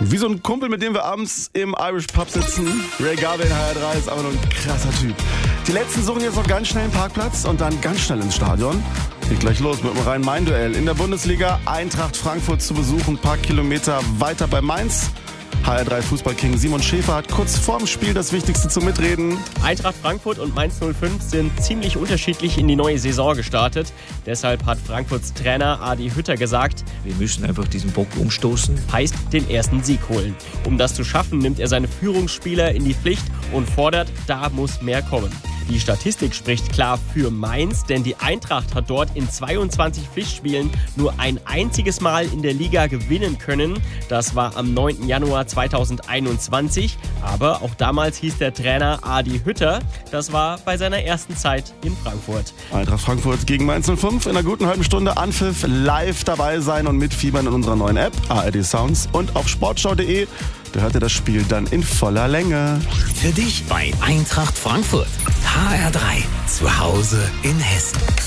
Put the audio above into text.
Wie so ein Kumpel, mit dem wir abends im Irish Pub sitzen. Ray Garvey in HR3 ist aber nur ein krasser Typ. Die Letzten suchen jetzt noch ganz schnell einen Parkplatz und dann ganz schnell ins Stadion. Geht gleich los mit dem Rhein-Main-Duell. In der Bundesliga Eintracht Frankfurt zu besuchen, ein paar Kilometer weiter bei Mainz. HR3 Fußballking Simon Schäfer hat kurz vorm Spiel das Wichtigste zum Mitreden. Eintracht Frankfurt und Mainz 05 sind ziemlich unterschiedlich in die neue Saison gestartet. Deshalb hat Frankfurts Trainer Adi Hütter gesagt, wir müssen einfach diesen Bock umstoßen. Heißt den ersten Sieg holen. Um das zu schaffen, nimmt er seine Führungsspieler in die Pflicht und fordert, da muss mehr kommen. Die Statistik spricht klar für Mainz, denn die Eintracht hat dort in 22 Pflichtspielen nur ein einziges Mal in der Liga gewinnen können. Das war am 9. Januar 2021. Aber auch damals hieß der Trainer Adi Hütter. Das war bei seiner ersten Zeit in Frankfurt. Eintracht Frankfurt gegen Mainz 05. In einer guten halben Stunde Anpfiff, live dabei sein und mitfiebern in unserer neuen App ARD Sounds und auf sportschau.de. Da hört ihr das Spiel dann in voller Länge. Für dich bei Eintracht Frankfurt. HR3, zu Hause in Hessen.